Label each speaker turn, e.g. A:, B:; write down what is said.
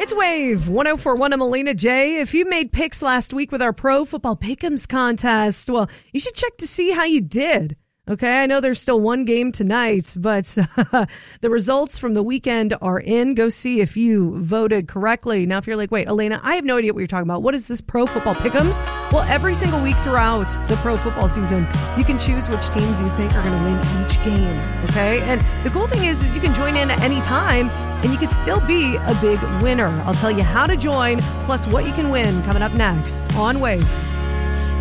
A: It's Wave 104.1. I'm Melina J. If you made picks last week with our Pro Football Pick'ems contest, well, you should check to see how you did. Okay, I know there's still one game tonight, but the results from the weekend are in. Go see if you voted correctly. Now, if you're like, wait, Elena, I have no idea what you're talking about. What is this Pro Football Pick'ems? Well, every single week throughout the pro football season, you can choose which teams you think are going to win each game. Okay, and the cool thing is you can join in at any time, and you could still be a big winner. I'll tell you how to join, plus what you can win coming up next on Wave.